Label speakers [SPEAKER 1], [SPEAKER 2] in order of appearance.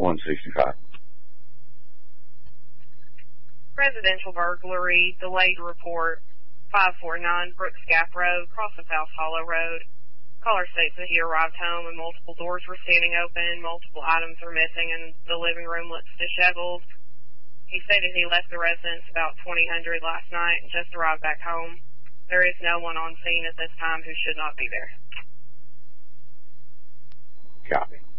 [SPEAKER 1] 165.
[SPEAKER 2] Residential burglary, delayed report, 549 Brooks Gap Road, cross of South Hollow Road. Caller states that he arrived home and multiple doors were standing open, multiple items were missing, and the living room looks disheveled. He stated he left the residence about 2000 last night and just arrived back home. There is no one on scene at this time who should not be there.
[SPEAKER 1] Copy.